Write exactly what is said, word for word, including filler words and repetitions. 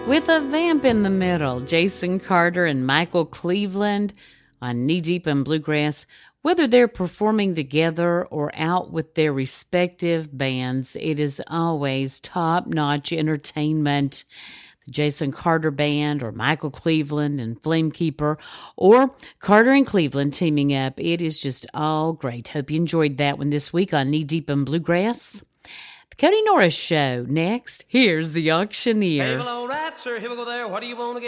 With a vamp in the middle, Jason Carter and Michael Cleveland on Knee Deep in Bluegrass. Whether they're performing together or out with their respective bands, it is always top-notch entertainment. The Jason Carter Band or Michael Cleveland and Flamekeeper or Carter and Cleveland teaming up. It is just all great. Hope you enjoyed that one this week on Knee Deep in Bluegrass. The Cody Norris Show. Next, here's the auctioneer. Hey, well, all right, sir. Here we go there. What do you want to get?